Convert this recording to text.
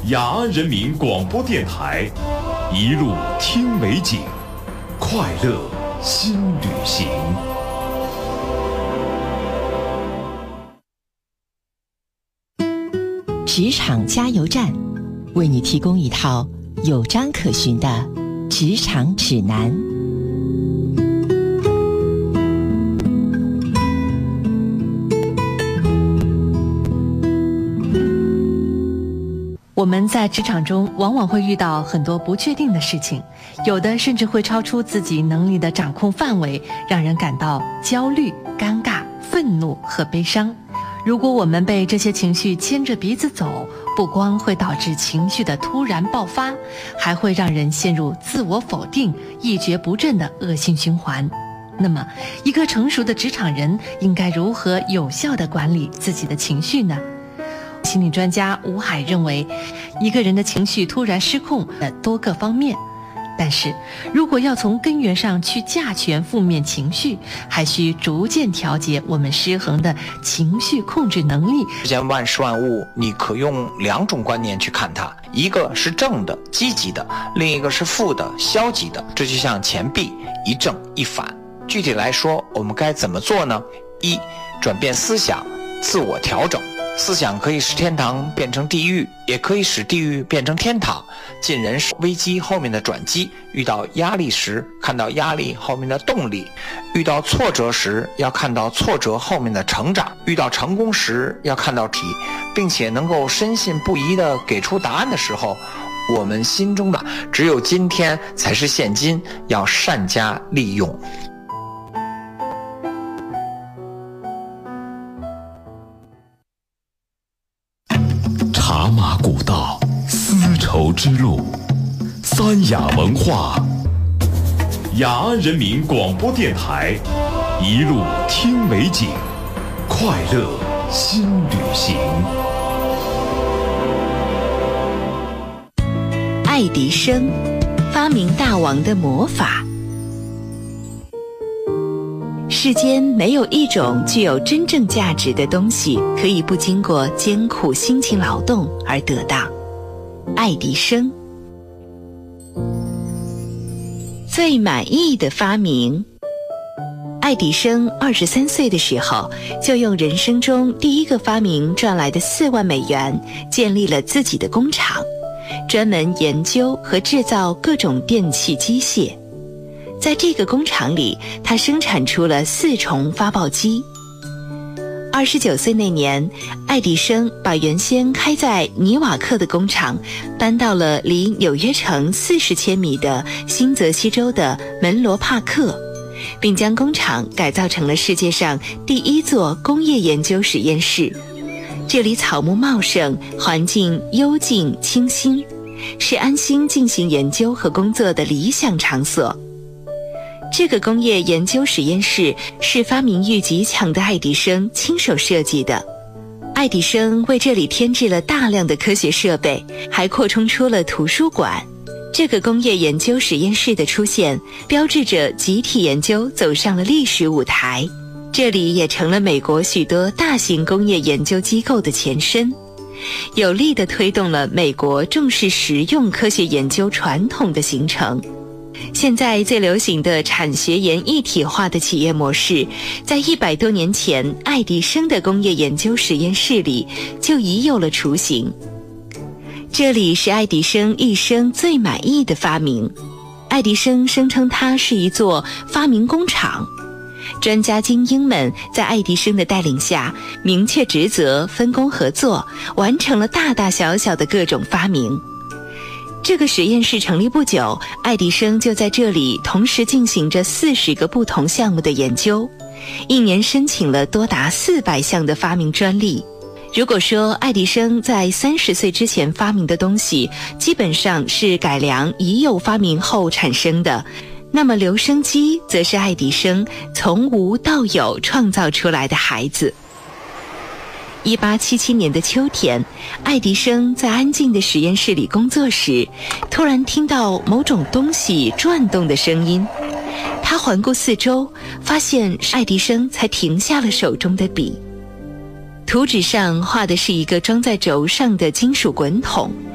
雅安人民广播电台，一路听美景，快乐新旅行。 职场加油站，为你提供一套有章可循的职场指南。 我们在职场中往往会遇到很多不确定的事情，有的甚至会超出自己能力的掌控范围，让人感到焦虑、尴尬、愤怒和悲伤。如果我们被这些情绪牵着鼻子走，不光会导致情绪的突然爆发，还会让人陷入自我否定、一蹶不振的恶性循环。那么，一个成熟的职场人应该如何有效地管理自己的情绪呢？心理专家吴海认为，一个人的情绪突然失控的多个方面，但是如果要从根源上去驾权负面情绪，还需逐渐调节我们失衡的情绪控制能力。 世间万事万物，你可用两种观念去看它，一个是正的积极的，另一个是负的消极的。这就像钱币，一正一反。具体来说，我们该怎么做呢？一、转变思想，自我调整。思想可以使天堂变成地狱，也可以使地狱变成天堂。尽人事，危机后面的转机，遇到压力时看到压力后面的动力，遇到挫折时要看到挫折后面的成长，遇到成功时要看到题，并且能够深信不疑地给出答案的时候，我们心中的只有今天才是现金，要善加利用。 茶马古道，丝绸之路，三雅文化，雅安人民广播电台，一路听美景，快乐新旅行。 爱迪生，发明大王的魔法。世间没有一种具有真正价值的东西可以不经过艰苦辛勤劳动而得到。爱迪生。最满意的发明。爱迪生23岁的时候，就用人生中第一个发明赚来的4万美元，建立了自己的工厂，专门研究和制造各种电气机械。在这个工厂里，他生产出了4重发报机。29岁那年，爱迪生把原先开在尼瓦克的工厂搬到了离纽约城40千米的新泽西州的门罗帕克，并将工厂改造成了世界上第一座工业研究实验室。这里草木茂盛，环境幽静清新，是安心进行研究和工作的理想场所。这个工业研究实验室是发明欲极强的爱迪生亲手设计的。爱迪生为这里添置了大量的科学设备，还扩充出了图书馆。这个工业研究实验室的出现，标志着集体研究走上了历史舞台。这里也成了美国许多大型工业研究机构的前身，有力地推动了美国重视实用科学研究传统的形成。现在最流行的产学研一体化的企业模式，在100多年前爱迪生的工业研究实验室里就已有了雏形。这里是爱迪生一生最满意的发明。爱迪生声称它是一座发明工厂。专家精英们在爱迪生的带领下，明确职责，分工合作，完成了大大小小的各种发明。这个实验室成立不久，爱迪生就在这里同时进行着40个不同项目的研究，一年申请了多达400项的发明专利。如果说爱迪生在30岁之前发明的东西基本上是改良已有发明后产生的，那么留声机则是爱迪生从无到有创造出来的孩子。1877年的秋天，爱迪生在安静的实验室里工作时，突然听到某种东西转动的声音。他环顾四周，发现爱迪生才停下了手中的笔。图纸上画的是一个装在轴上的金属滚筒，